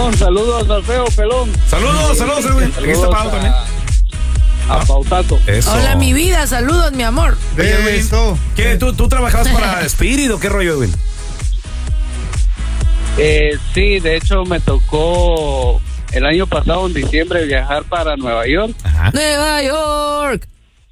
pelón. Saludos al feo, pelón. Saludos, Edwin. Aquí está Pau también. A Pautato. Eso. Hola, mi vida, saludos, mi amor. Oye, Edwin, ¿qué? ¿Tú trabajabas para Spirit o qué rollo, Edwin? Sí, de hecho me tocó el año pasado, en diciembre, viajar para Nueva York. Ajá. Nueva York.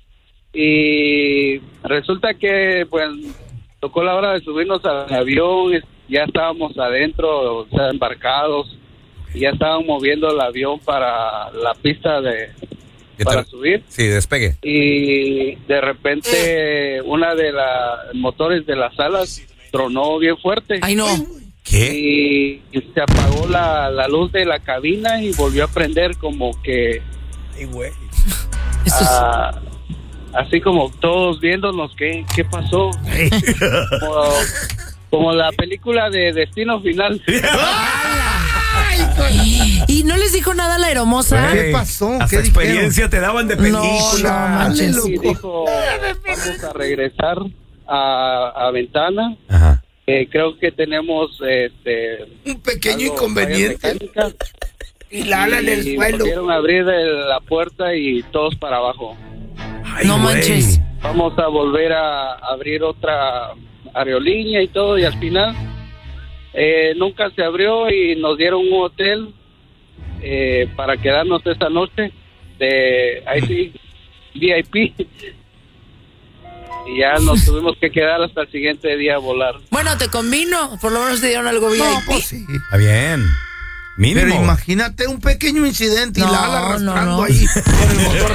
Y resulta que, pues, tocó la hora de subirnos al avión. Ya estábamos adentro, o sea, embarcados. Y ya estaban moviendo el avión para la pista para subir. Sí, despegue. Y de repente una de los motores de las alas tronó bien fuerte. Ay, no. ¿Qué? Y se apagó la luz de la cabina y volvió a prender como que... Ay, güey. Así como todos viéndonos qué pasó. Como la película de Destino Final. ¿Y no les dijo nada a la hermosa? ¿Qué pasó? Hasta ¿Qué experiencia te daban de película. No manches. Y dijo, vamos a regresar a Ventana. Ajá. Creo que tenemos un pequeño algo, inconveniente. mecánica. Y la ala en el Y suelo. volvieron a abrir la puerta y todos para abajo. Ay, No güey. manches. Vamos a volver a abrir otra aerolínea y todo, y al final nunca se abrió y nos dieron un hotel para quedarnos esta noche de VIP. Y ya nos tuvimos que quedar hasta el siguiente día a volar. Bueno, te convino. Por lo menos te dieron algo VIP. No, pues sí. Está bien. Mínimo. Pero imagínate un pequeño incidente y No, la ala arrastrando no. ahí con el motor.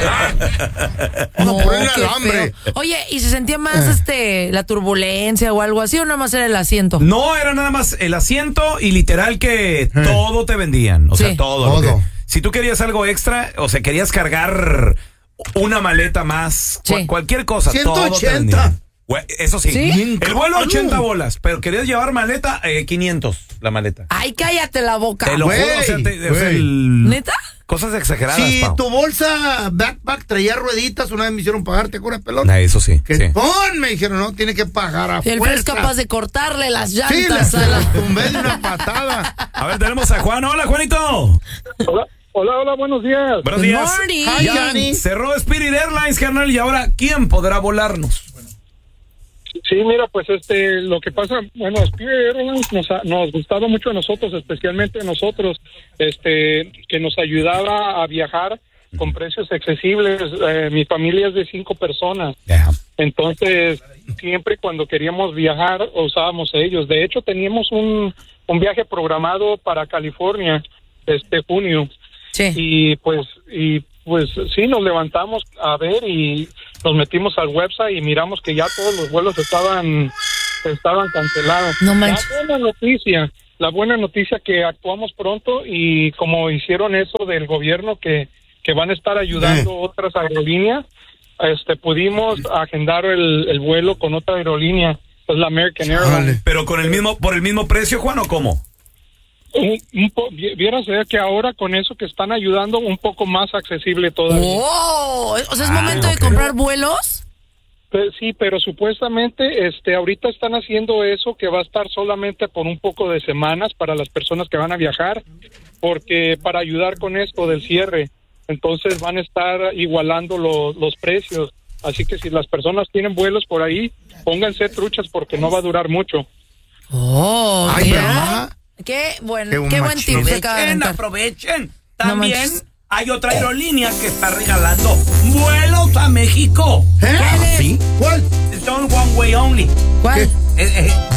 No, por el qué alambre. feo. Oye, ¿y se sentía más la turbulencia o algo así o nada más era el asiento? No, era nada más el asiento y literal que todo te vendían. O sea, Sí. todo. Todo. Si tú querías algo extra, o sea, querías cargar una maleta más, Sí. cualquier cosa, todo te 180. vendían. Güey, eso sí. ¿Sí? El vuelo 80 bolas, pero querías llevar maleta, 500 la maleta. Ay, cállate la boca. Te lo güey, juro, o sea, güey. ¿Neta? cosas exageradas, Si Pau. tu bolsa backpack traía rueditas, una vez me hicieron pagar, ¿te acuerdas, pelón? Eso sí. Que sí. me dijeron, no, tiene que pagar a El fuerza. es capaz de cortarle las Sí, llantas a las la... tumbé de una patada. A ver, tenemos a Juan. Hola, Juanito. Hola, buenos días. Buenos Good días. morning. Hi, Ya Johnny. cerró Spirit Airlines, carnal, y ahora, ¿quién podrá volarnos? Sí, mira, pues lo que pasa, bueno, Spirit Airlines nos gustaba mucho a nosotros, especialmente a nosotros, que nos ayudaba a viajar con precios accesibles. Mi familia es de 5 personas, entonces siempre cuando queríamos viajar usábamos ellos. De hecho, teníamos un viaje programado para California junio. Sí. Y pues sí, nos levantamos a ver y nos metimos al website y miramos que ya todos los vuelos estaban cancelados. No manches. La buena noticia que actuamos pronto y como hicieron eso del gobierno que van a estar ayudando otras aerolíneas, pudimos agendar el vuelo con otra aerolínea, pues la American Airlines. Pero por el mismo precio, Juan, ¿o cómo? Vieras que ahora con eso que están ayudando un poco más accesible todavía. Oh, o sea, es momento de ok. comprar vuelos. Sí, pero supuestamente ahorita están haciendo eso que va a estar solamente por un poco de semanas para las personas que van a viajar, porque para ayudar con esto del cierre, entonces van a estar igualando los precios. Así que si las personas tienen vuelos por ahí, pónganse truchas porque no va a durar mucho. Oh, Ay, mira. ¿verdad? Qué buen Qué tip se acaba de aventar. Aprovechen. No También manches. hay otra aerolínea que está regalando vuelos a México. ¿Eh? ¿Cuál es? ¿Sí? ¿Cuál? Son one way only. ¿Cuál?